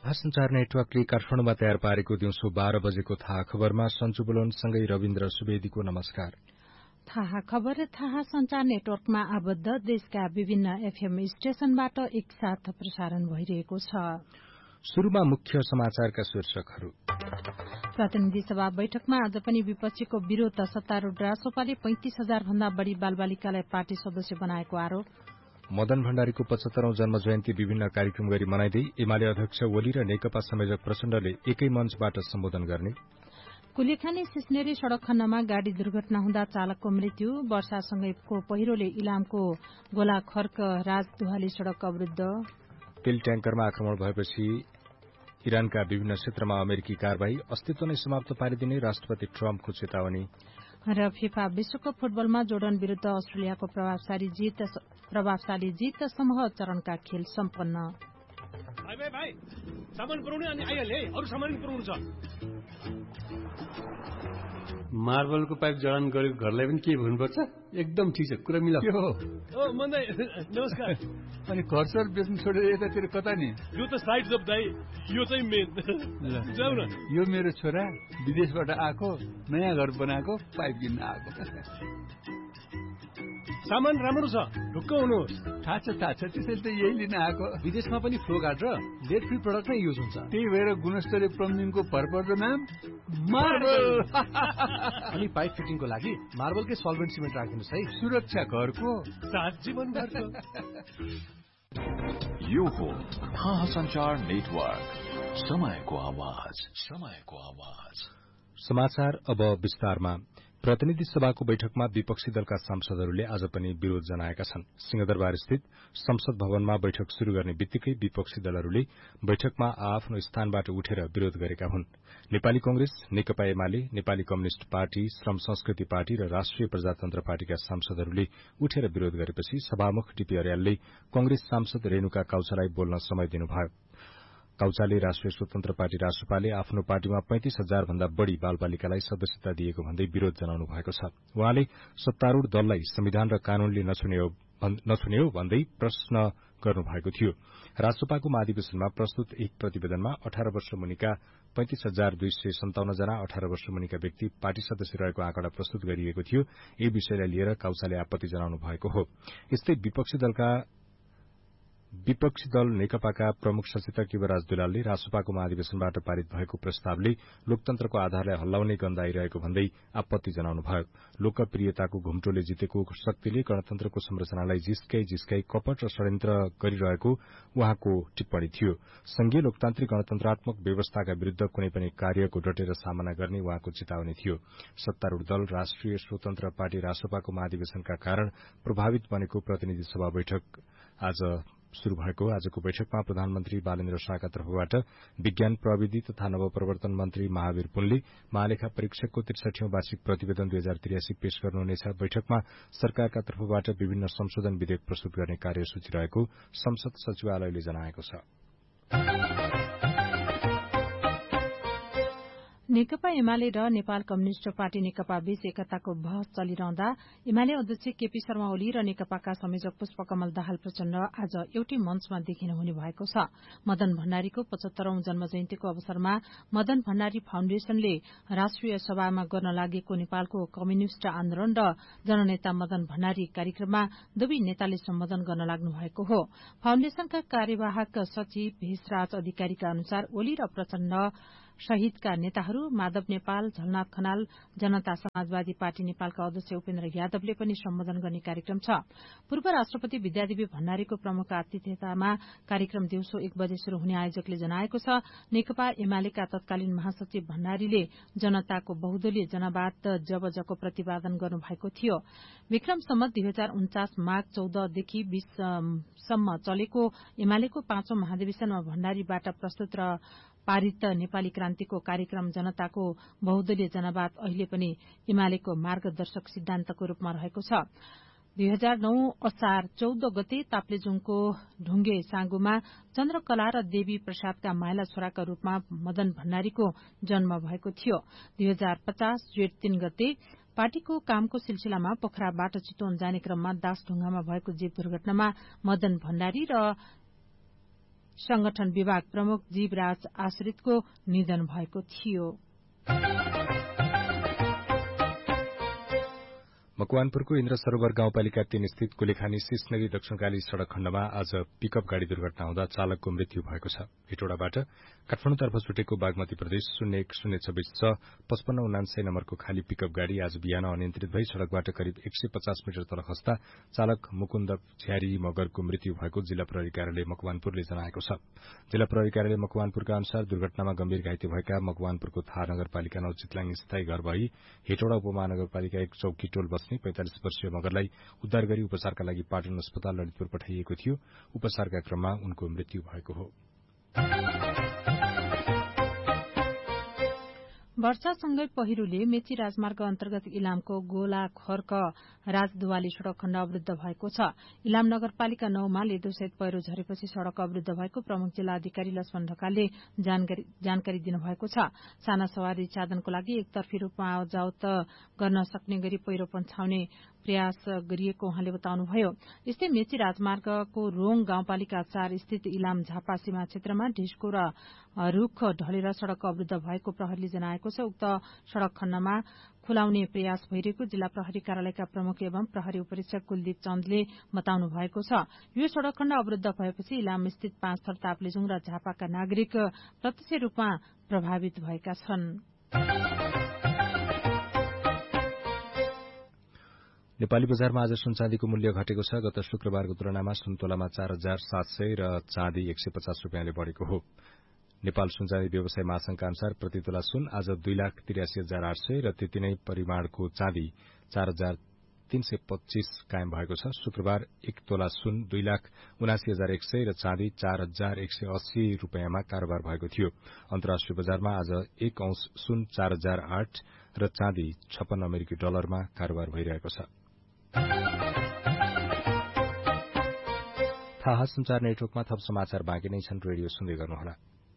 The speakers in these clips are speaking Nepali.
थाहा संचार नेटवर्कले काठमाडौँमा तयार पारेको दिउँसो 12 बजेको थाहा खबरमा सञ्चु बुलनसँगै रविन्द्र सुवेदीको नमस्कार। थाहा खबर थाहा संचार नेटवर्कमा आबद्ध देशका विभिन्न एफएम स्टेशनबाट एकसाथ प्रसारण भइरहेको छ। शुरूमा मुख्य समाचारका शीर्षकहरू। प्रतिनिधि सभा बैठकमा आज पनि विपक्षीको विरोध। सत्तारूढ़ रासोपाले 35,000 भन्दा बढ़ी बालबालिकालाई पार्टी सदस्य बनाएको आरोप। मदन भण्डारीको 75औं जन्म जयन्ती विभिन्न कार्यक्रम गरी मनाइँदै एमाले अध्यक्ष ओली र नेकपा संयोजक प्रचण्डले एकै मञ्चबाट सम्बोधन गर्ने। कुलेखानी सिस्नेरी सड़क खण्डमा गाड़ी दुर्घटना हुँदा चालकको मृत्यु। वर्षासँगैको पहिरोले इलामको गोलाखर्क राजदुहाली सड़क अवरूद्ध। तेल ट्याङ्करमा आक्रमण भएपछि इरानका विभिन्न क्षेत्रमा अमेरिकी कारवाही अस्तित्व नै समाप्त पारिदिने राष्ट्रपति ट्रम्पको चेतावनी। र फिफा विश्वकप फुटबलमा जोर्डन विरूद्ध अस्ट्रेलियाको प्रभावशाली जीत समूह चरणका खेल सम्पन्न। भाइ सामान पुर्याउने अनि आइहाल्यो है, अरु सामान पुर्याउनु छ। मार्बलको पाइप जडान गरेको घरलाई पनि के भन्नुपर्छ? एकदम ठिक छ, कुरा मिला। ओ मन्दै नमस्कार। अनि घरसर बेच्नु छोडेर यतातिर कता नि? यो त साइड जब दाइ, यो चाहिँ मेन। जाऊ न। यो मेरो छोरा विदेशबाट आएको, नयाँ घर बनाएको, पाइप किन्न आएको। सामान राम्रो छ, ढुक्क हुनुहोस्। थाहा छ त्यसैले त यही लिन आएको। विदेशमा पनि फ्लो गार्ड र लेड फ्री प्रोडक्ट नै युज हुन्छ। त्यही भएर गुणस्तरीय प्लम्बिङको भरपर्दो नाम मार्बल। अनि पाइप फिटिङको लागि मार्बलकै सल्भेन्ट सिमेन्ट राखिदिनुहोस् है। सुरक्षा घरको साथ जीवनभरको। यो हो थाहा संचार नेटवर्क, समयको आवाज। समाचार अब विस्तारमा। प्रतिनिधि सभाको बैठकमा विपक्षी दलका सांसदहरूले आज पनि विरोध जनाएका छन्। सिंहदरबार स्थित संसद भवनमा बैठक शुरू गर्ने बित्तिकै विपक्षी दलहरूले बैठकमा आफ्नो स्थानबाट उठेर विरोध गरेका हुन्। नेपाली कांग्रेस, नेकपा एमाले, नेपाली कम्युनिष्ट पार्टी, श्रम संस्कृति पार्टी र राष्ट्रिय प्रजातन्त्र पार्टीका सांसदहरूले उठेर विरोध गरेपछि सभामुख डीपी अर्यालले कांग्रेस सांसद रेणुका काउचालाई बोल्न समय दिनुभयो। काउचाले राष्ट्रिय स्वतन्त्र पार्टी रासोपाले आफ्नो पार्टीमा 35,000 भन्दा बढ़ी बालबालिकालाई सदस्यता दिएको भन्दै विरोध जनाउनु भएको छ। उहाँले सत्तारूढ़ दललाई संविधान र कानूनले नछुने हो भन्दै प्रश्न गर्नुभएको थियो। रासोपाको महाधिवेशनमा प्रस्तुत एक प्रतिवेदनमा 18 वर्ष मुनिका 35,257 जना 18 वर्ष मुनिका व्यक्ति पार्टी सदस्य रहेको आँकडा प्रस्तुत गरिएको थियो। यही विषयलाई लिएर काउचाले आपत्ति जनाउनु भएको हो। यस्तै विपक्षी दल नेकपाका प्रमुख सचेतक युवराज दुलालले रासोपाको महाधिवेशनबाट पारित भएको प्रस्तावले लोकतन्त्रको आधारलाई हल्लाउने गन्ध आइरहेको भन्दै आपत्ति जनाउनुभयो। लोकप्रियताको घुम्टोले जितेको शक्तिले गणतन्त्रको संरचनालाई जिस्काई कपट र षड्यन्त्र गरिरहेको उहाँको टिप्पणी थियो। संघीय लोकतान्त्रिक गणतन्त्रात्मक व्यवस्थाका विरूद्ध कुनै पनि कार्यको डटेर सामना गर्ने उहाँको चेतावनी थियो। सत्तारूढ़ दल राष्ट्रिय स्वतन्त्र पार्टी रासोपाको महाधिवेशनका कारण प्रभावित बनेको प्रतिनिधि सभा बैठक आज शुरू भएको। आजको बैठकमा प्रधानमन्त्री बालेन्द्र शाहका तर्फबाट विज्ञान प्रविधि तथा नवप्रवर्तन मन्त्री महावीर पुनले महालेखा परीक्षकको 63औं वार्षिक प्रतिवेदन 2083 पेश गर्नुहुनेछ। बैठकमा सरकारका तर्फबाट विभिन्न संशोधन विधेयक प्रस्तुत गर्ने कार्यसूची रहेको संसद सचिवालयले जनाएको छ। नेकपा एमाले र नेपाल कम्युनिष्ट पार्टी नेकपा बीच एकताको बहस चलिरहँदा एमाले अध्यक्ष केपी शर्मा ओली र नेकपाका संयोजक पुष्पकमल दाहाल प्रचण्ड आज एउटै मञ्चमा देखिनु हुने भएको छ। मदन भण्डारीको 75औं जन्म जयन्तीको अवसरमा मदन भण्डारी फाउण्डेशनले राष्ट्रिय सभामा गर्न लागेको नेपालको कम्युनिष्ट आन्दोलन र जननेता मदन भण्डारी कार्यक्रममा दुवै नेताले सम्बोधन गर्न लाग्नु भएको हो। फाउण्डेशनका कार्यवाहक सचिव भेषराज अधिकारीका अनुसार ओली र प्रचण्ड शहीदका नेताहरू माधव नेपाल, झलनाथ खनाल, जनता समाजवादी पार्टी नेपालका अध्यक्ष उपेन्द्र यादवले पनि सम्बोधन गर्ने कार्यक्रम छ। पूर्व राष्ट्रपति विद्यादेवी भण्डारीको प्रमुख आतिथ्यतामा कार्यक्रम दिउँसो 1 बजे शुरू हुने आयोजकले जनाएको छ। नेकपा एमालेका तत्कालीन महासचिव भण्डारीले जनताको बहुदलीय जनवाद जबजको प्रतिपादन गर्नुभएको थियो। विक्रम सम्मत 2049 माघ 14 देखि 20 सम्म चलेको एमालेको 5औं महाधिवेशनमा भण्डारीबाट प्रस्तुत र पारित नेपाली क्रान्तिको कार्यक्रम जनताको बहुदलीय जनवाद अहिले पनि एमालेको मार्गदर्शक सिद्धान्तको रूपमा रहेको छ। 2009 असार 14 गते ताप्लेजुङको ढुङ्गे साँगुमा चन्द्रकला र देवी प्रसादका माइला छोराका रूपमा मदन भण्डारीको जन्म भएको थियो। 2050 जेठ 3 गते पार्टीको कामको सिलसिलामा पोखराबाट चितवन जाने क्रममा दासढुङ्गामा भएको जीप दुर्घटनामा मदन भण्डारी र संगठन विभाग प्रमुख जीवराज आश्रितको निधन भएको थियो। मकवानपुरको इन्द्र सरोवर गाउँपालिका 3 स्थित कुलेखानी सिसनदी दक्षिणकाली सड़क खण्डमा आज पिकअप गाड़ी दुर्घटना हुँदा चालकको मृत्यु भएको छ। हेटौडाबाट काठमाडौँतर्फ छुटेको बागमती प्रदेश 0106 5599 नम्बरको खाली पिकअप गाड़ी आज बिहान अनियन्त्रित भई सड़कबाट करिब 150 मिटर तल खस्दा चालक मुकुन्द झ्यारी मगरको मृत्यु भएको जिल्ला प्रहरी कार्यालय मकवानपुरले जनाएको छ। जिल्ला प्रहरी कार्यालय मकवानपुरका अनुसार दुर्घटनामा गम्भीर घाइते भएका मकवानपुरको थाहा नगरपालिका 9 चितलाङ स्थायी घर भई हेटौडा उपमहानगरपालिका 1 चौकी टोल बस्ने 45 वर्षीय मगरलाई उद्धार गरी उपचारका लागि पाटन अस्पताल ललितपुर पठाइएको थियो। उपचारका क्रममा उनको मृत्यु भएको हो। वर्षासँगै पहिरोले मेची राजमार्ग अन्तर्गत इलामको गोला खर्क राजदुवाली सड़क खण्ड अवरूद्ध भएको छ। इलाम नगरपालिका 9 मा लेदोसहित पहिरो झरेपछि सड़क अवरूद्ध भएको प्रमुख जिल्ला अधिकारी लक्ष्मण ढकालले जानकारी दिनुभएको छ। साना सवारी साधनको लागि एकतर्फी रूपमा आवजावत गर्न सक्ने गरी पहिरो पन्छाउने प्रयास गरिएको उहाँले बताउनुभयो। यस्तै मेची राजमार्गको रोङ गाउँपालिका 4 स्थित इलाम झापा सीमा क्षेत्रमा ढिस्को र रूख ढलेर सड़क अवरूद्ध भएको प्रहरीले जनाएको छ। उक्त सड़क खण्डमा खुलाउने प्रयास भइरहेको जिल्ला प्रहरी कार्यालयका प्रमुख एवं प्रहरी उपरीक्षक कुलदीप चन्दले बताउनु भएको छ। यो सड़क खण्ड अवरूद्ध भएपछि इलाम स्थित 5 थर ताप्लेजुङ र झापाका नागरिक प्रत्यक्ष रूपमा प्रभावित भएका छन्। नेपाली बजारमा आज सुन चाँदीको मूल्य घटेको छ। गत शुक्रबारको तुलनामा सुन तोलामा 4700 र चाँदी 150 रुपियाँले बढ़ेको हो। नेपाल सुन चाँदी व्यवसाय महासंघका अनुसार प्रति तोला सुन आज 2,83,800 र त्यति नै परिमाणको चाँदी 4,325 कायम भएको छ। शुक्रबार 1 तोला सुन 2,79,100 र चाँदी 4,180 रुपियाँमा कारोबार भएको थियो। अन्तर्राष्ट्रिय बजारमा आज 1 औंस सुन 4,008 र चाँदी 56 अमेरिकी डलरमा कारोबार भइरहेको छ। थाहा संचार नेटवर्कमा थप समाचार बाँकी नै छन्। रेडियो सुन्दै गर्नुहोला।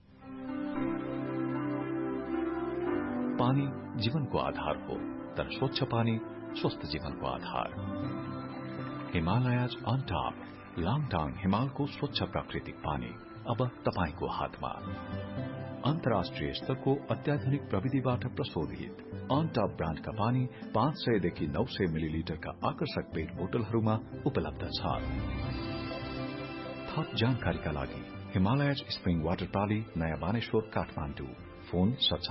पानी जीवनको आधार हो, तर स्वच्छ पानी स्वस्थ जीवनको आधार। हिमालयज अन टप लाङटाङ हिमालको स्वच्छ प्राकृतिक पानी अब तपाईको हातमा। अन्तर्राष्ट्रिय स्तरको अत्याधुनिक प्रविधिबाट प्रशोधित अन टप ब्रान्डका पानी 500 देखि 900 मिलिलिटरका आकर्षक पेट बोतलहरूमा उपलब्ध छ। थप जानकारीका लागि हिमालयज स्प्रिङ वाटर प्राली नयाँ बानेश्वर काठमाडौँ। फोन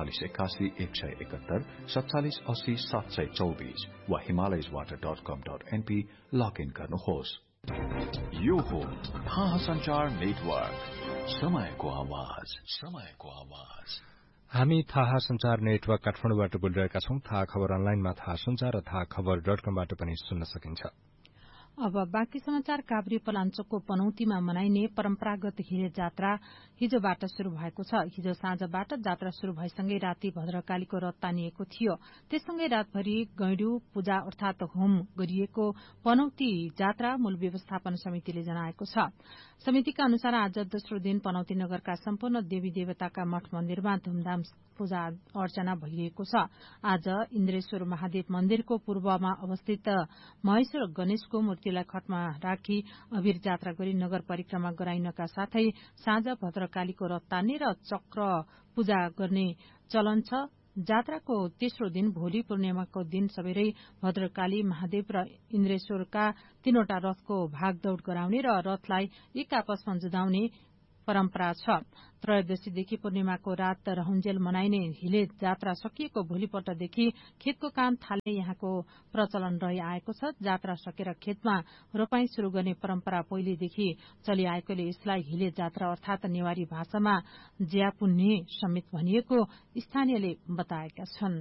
4781 171 4780 724 वा himalayaswater.com.np लगइन गर्नुहोस्। यो हो थाहा संचार नेटवर्क, समयको आवाज, समयको आवाज। हामी थाहा संचार नेटवर्क काठमाडौँबाट बोलिरहेका छौं। थाहा खबर अनलाइनमा थाहा संचार र थाहा खबर.com-बाट पनि सुन्न सकिन्छ। अब बाँकी समाचार। काभ्रे पलाञ्चोकको पनौतीमा मनाइने परम्परागत हिरे जात्रा हिजोबाट शुरू भएको छ। हिजो साँझबाट जात्रा शुरू भएसँगै राति भद्रकालीको रथ तानिएको थियो। त्यससँगै रातभरि गैंडु पूजा अर्थात होम गरिएको पनौती जात्रा मूल व्यवस्थापन समितिले जनाएको छ। समितिका अनुसार आज दोस्रो दिन पनौती नगरका सम्पूर्ण देवी देवताका मठ मन्दिरमा धूमधाम पूजा अर्चना भइरहेको छ। आज इन्द्रेश्वर महादेव मन्दिरको पूर्वमा अवस्थित महेश्वर गणेशको मूर्तिलाई खटमा राखी अभिर जात्रा गरी नगर परिक्रमा गराइनका साथै साँझ भद्रकालीको रथ तान्ने र चक्र पूजा गर्ने चलन छ। जात्राको तेस्रो दिन भोलि पूर्णिमाको दिन सबेरै भद्रकाली महादेव र इन्द्रेश्वरका 3वटा रथको भागदौड़ गराउने र रथलाई एक आपसमा जुधाउने परम्परा छ। त्रयोदशीदेखि पूर्णिमाको रात रहउन्जेल मनाइने हिले जात्रा सकिएको भोलिपल्टदेखि खेतको काम थाल्ने यहाँको प्रचलन रहि आएको छ। जात्रा सकेर खेतमा रोपाई शुरू गर्ने परम्परा पहिलेदेखि चलिआएकोले यसलाई हिले जात्रा अर्थात नेवारी भाषामा ज्यापुन्ने समेत भनिएको स्थानीयले बताएका छन्।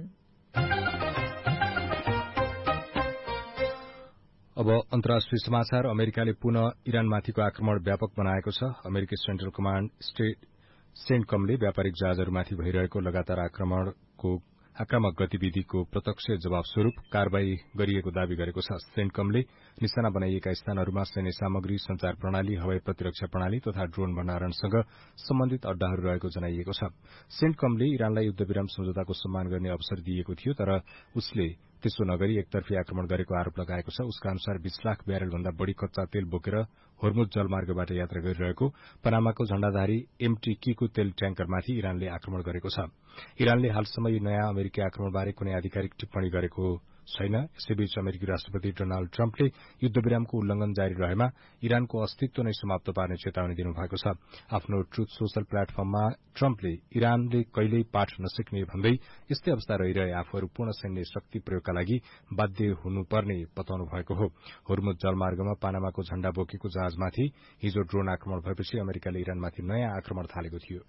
अब अन्तर्राष्ट्रिय समाचार। अमेरिकाले पुनः इरानमाथिको आक्रमण व्यापक बनाएको छ। अमेरिकी सेन्ट्रल कमाण्ड सेन्टकमले व्यापारिक जहाजहरूमाथि भइरहेको लगातार आक्रामक गतिविधिको प्रत्यक्ष जवाब स्वरूप कारवाही गरिएको दावी गरेको छ। सेन्टकमले निशाना बनाइएका स्थानहरूमा सैन्य सामग्री, संचार प्रणाली, हवाई प्रतिरक्षा प्रणाली तथा ड्रोन भण्डारणसँग सम्बन्धित अड्डाहरू रहेको जनाइएको छ। सेन्टकमले इरानलाई युद्धविराम सम्झौताको सम्मान गर्ने अवसर दिएको थियो, तर उसले त्यसो नगरी एकतर्फी आक्रमण गरेको आरोप लगाएको छ। उसका अनुसार 20 लाख ब्यारेल भन्दा बढ़ी कच्चा तेल बोकेर होर्मुज जलमार्गबाट यात्रा गरिरहेको पनामाको झण्डाधारी एमटीकीको तेल ट्याङ्करमाथि इरानले आक्रमण गरेको छ। इरानले हालसम्म यो नयाँ अमेरिकी आक्रमणबारे कुनै आधिकारिक टिप्पणी गरेको छैन। यसैबीच अमेरिकी राष्ट्रपति डोनाल्ड ट्रम्पले युद्धविरामको उल्लंघन जारी रहेमा इरानको अस्तित्व नै समाप्त पार्ने चेतावनी दिनुभएको छ। आफ्नो ट्रुथ सोशल प्लेटफर्ममा ट्रम्पले इरानले कहिल्यै पाठ नसिक्ने भन्दै यस्तै अवस्था रहिरहे आफूहरू पूर्ण सैन्य शक्ति प्रयोगका लागि बाध्य हुनुपर्ने बताउनु भएको हो। होर्मुज जलमार्गमा पानामाको झण्डा बोकेको जहाजमाथि हिजो ड्रोन आक्रमण भएपछि अमेरिकाले इरानमाथि नयाँ आक्रमण थालेको थियो।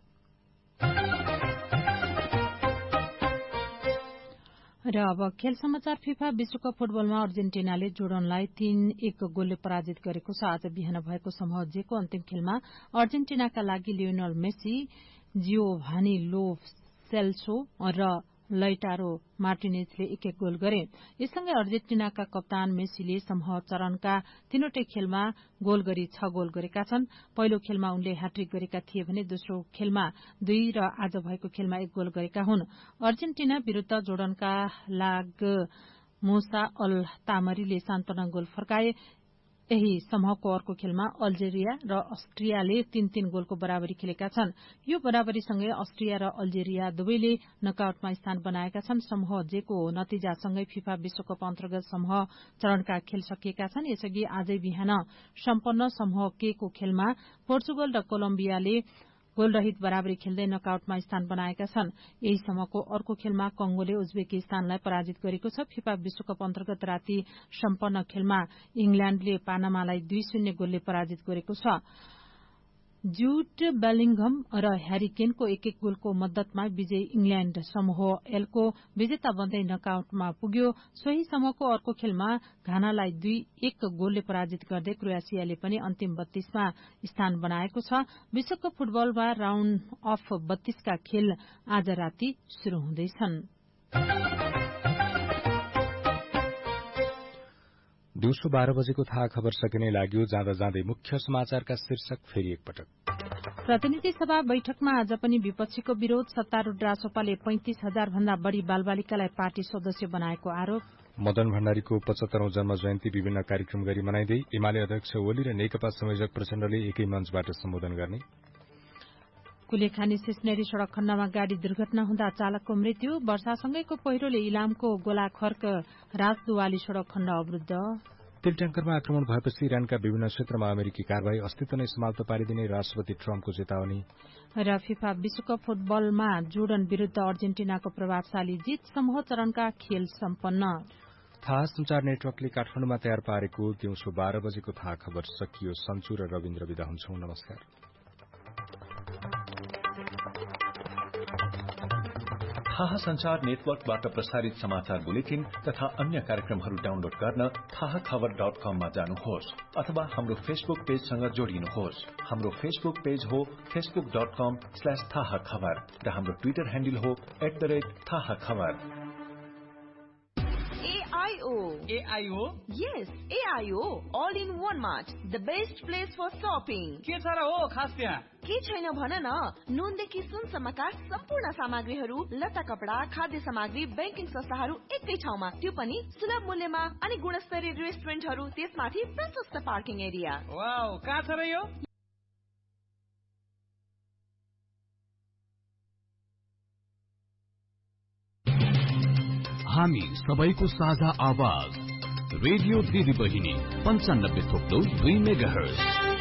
र अब खेल समाचार। फिफा विश्वकप फुटबलमा अर्जेन्टिनाले जोर्डनलाई 3-1 गोलले पराजित गरेको छ। आज बिहान भएको समूह जेको अन्तिम खेलमा अर्जेन्टिनाका लागि लियोनल मेसी, जियोभानी लो सेल्सो र लैटारो मार्टिनेजले 1-1 गोल गरे। यससँगै अर्जेन्टिनाका कप्तान मेसीले समूह चरणका तीनवटै खेलमा गोल गरी 6 गोल गरेका छन्। पहिलो खेलमा उनले ह्याट्रिक गरेका थिए भने दोस्रो खेलमा 2 र आज भएको खेलमा 1 गोल गरेका हुन्। अर्जेन्टिना विरूद्ध जोर्डनका लागि मुसा अल तामरीले सान्तवना गोल फर्काए। यही समूहको अर्को खेलमा अल्जेरिया र अस्ट्रियाले 3-3 गोलको बराबरी खेलेका छन्। यो बराबरीसँगै अस्ट्रिया र अल्जेरिया दुवैले नकआउटमा स्थान बनाएका छन्। समूह जेको नतिजासँगै फिफा विश्वकप अन्तर्गत समूह चरणका खेल सकिएका छन्। यसअघि आजै बिहान सम्पन्न समूह के को खेलमा पोर्चुगल र कोलम्बियाले गोलरहित बराबरी खेल्दै नकआउटमा स्थान बनाएका छन्। यही समूहको अर्को खेलमा कंगोले उज्बेकिस्तानलाई पराजित गरेको छ। फिफा विश्वकप अन्तर्गत राति सम्पन्न खेलमा इंग्ल्याण्डले पानामालाई 2-0 गोलले पराजित गरेको छ। जूड बेलिंघम र ह्यारी केनको 1-1 गोलको मद्दतमा विजयी इंग्ल्याण्ड समूह एलको विजेता बन्दै नकआउटमा पुग्यो। सोही समूहको अर्को खेलमा घानालाई 2-1 गोलले पराजित गर्दै क्रोएसियाले पनि अन्तिम 32 मा स्थान बनाएको छ। विश्वकप फुटबलमा राउण्ड अफ 32 का खेल आज राति शुरू हुँदैछन्। दिउँसो 12 बजेको थाहा खबर सकिने लाग्यो। जाँदा जाँदै मुख्य समाचारका शीर्षक फेरि एकपटक। प्रतिनिधि सभा बैठकमा आज पनि विपक्षीको विरोध। सत्तारूढ़ रासोपाले 35,000 भन्दा बढ़ी बालबालिकालाई पार्टी सदस्य बनाएको आरोप। मदन भण्डारीको 75औं जन्म जयन्ती विभिन्न कार्यक्रम गरी मनाइँदै एमाले अध्यक्ष ओली र नेकपा संयोजक प्रचण्डले एकै मञ्चबाट सम्बोधन गर्ने। कुलेखानी सिस्नेरी सड़क खण्डमा गाड़ी दुर्घटना हुँदा चालकको मृत्यु। वर्षासँगैको पहिरोले इलामको गोलाखर्क राजदुवाली सड़क खण्ड अवरूद्ध। तेल ट्याङ्करमा आक्रमण भएपछि इरानका विभिन्न क्षेत्रमा अमेरिकी कारवाही अस्तित्व नै समाप्त पारिदिने राष्ट्रपति ट्रम्पको चेतावनी। र फिफा विश्वकप फुटबलमा जोर्डन विरूद्ध अर्जेन्टिनाको प्रभावशाली जीत। समूह चरणका खेल सम्पन्न। थाहा संचार नेटवर्कले काठमाडौँमा तयार पारेको दिउँसो 12 बजेको थाहा खबर सकियो। सन्चु र रविन्द्र विदा हुन्छौं। नमस्कार। थाहा संचार नेटवर्कबाट प्रसारित समाचार बुलेटिन तथा अन्य कार्यक्रमहरू डाउनलोड गर्न थाहाखबर.com मा जानुहोस् अथवा हाम्रो फेसबुक पेजसँग जोडिनुहोस्। हाम्रो फेसबुक पेज हो facebook.com/थाहाखबर र हाम्रो ट्विटर ह्यान्डल हो @थाहाखबर। AIO? Yes, AIO. All in one mart. The best place for shopping. के छ र हो खास त्यहाँ? के छैन भन न। नुनदेखि सुनसम्मका सम्पूर्ण सामग्रीहरू, लत्ता कपडा, खाद्य सामग्री, बैंकिङ संस्थाहरू एकै ठाउँमा, त्यो पनि सुलभ मूल्यमा। अनि गुणस्तरीय रेस्टुरेन्टहरू, त्यसमाथि प्रशस्त पार्किङ एरिया। वाउ, कहाँ छ र यो? हामी सबैको साझा आवाज रेडियो दिदी बहिनी 95.2 मेगाहर्ज।